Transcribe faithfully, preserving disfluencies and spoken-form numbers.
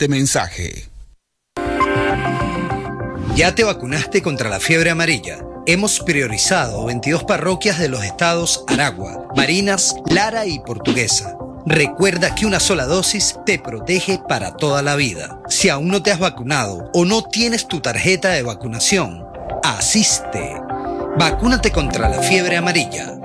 siguiente mensaje. ¿Ya te vacunaste contra la fiebre amarilla? Hemos priorizado veintidós parroquias de los estados Aragua, Barinas, Lara y Portuguesa. Recuerda que una sola dosis te protege para toda la vida. Si aún no te has vacunado o no tienes tu tarjeta de vacunación, asiste. Vacúnate contra la fiebre amarilla.